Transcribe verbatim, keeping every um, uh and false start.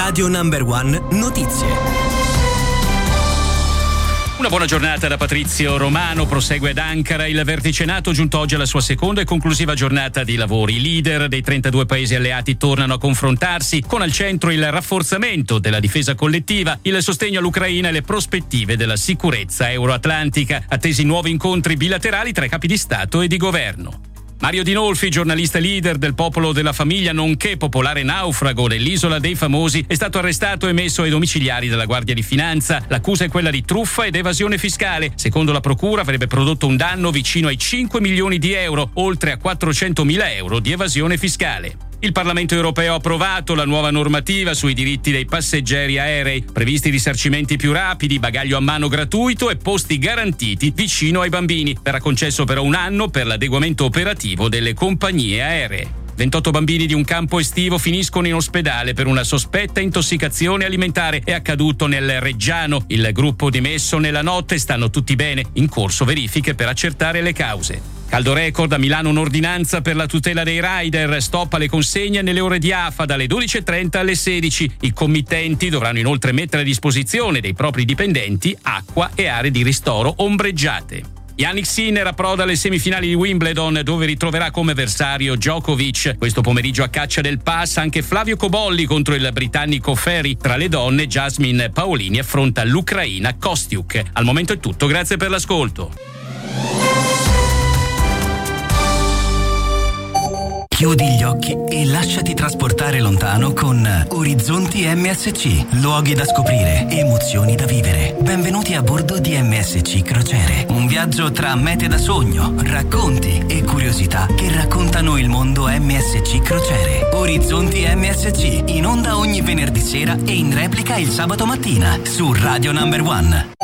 Radio Number One Notizie. Una buona giornata da Patrizio Romano. Prosegue ad Ankara il vertice NATO, giunto oggi alla sua seconda e conclusiva giornata di lavori. I leader dei trentadue paesi alleati tornano a confrontarsi, con al centro il rafforzamento della difesa collettiva, il sostegno all'Ucraina e le prospettive della sicurezza euroatlantica. Attesi nuovi incontri bilaterali tra i capi di Stato e di governo. Mario Dinolfi, giornalista leader del Popolo della Famiglia, nonché popolare naufrago nell'Isola dei Famosi, è stato arrestato e messo ai domiciliari della Guardia di Finanza. L'accusa è quella di truffa ed evasione fiscale. Secondo la procura avrebbe prodotto un danno vicino ai cinque milioni di euro, oltre a quattrocentomila euro di evasione fiscale. Il Parlamento europeo ha approvato la nuova normativa sui diritti dei passeggeri aerei, previsti risarcimenti più rapidi, bagaglio a mano gratuito e posti garantiti vicino ai bambini. Verrà concesso però un anno per l'adeguamento operativo delle compagnie aeree. ventotto bambini di un campo estivo finiscono in ospedale per una sospetta intossicazione alimentare. È accaduto nel Reggiano. Il gruppo dimesso nella notte, stanno tutti bene. In corso verifiche per accertare le cause. Caldo record a Milano, un'ordinanza per la tutela dei rider, stop alle consegne nelle ore di A F A dalle dodici e trenta alle sedici. I committenti dovranno inoltre mettere a disposizione dei propri dipendenti acqua e aree di ristoro ombreggiate. Jannik Sinner approda alle semifinali di Wimbledon, dove ritroverà come avversario Djokovic. Questo pomeriggio a caccia del pass anche Flavio Cobolli contro il britannico Ferry. Tra le donne Jasmine Paolini affronta l'Ucraina Kostiuk. Al momento è tutto, grazie per l'ascolto. Chiudi gli occhi e lasciati trasportare lontano con Orizzonti M S C. Luoghi da scoprire, emozioni da vivere. Benvenuti a bordo di M S C Crociere. Un viaggio tra mete da sogno, racconti e curiosità che raccontano il mondo M S C Crociere. Orizzonti M S C, in onda ogni venerdì sera e in replica il sabato mattina su Radio Number One.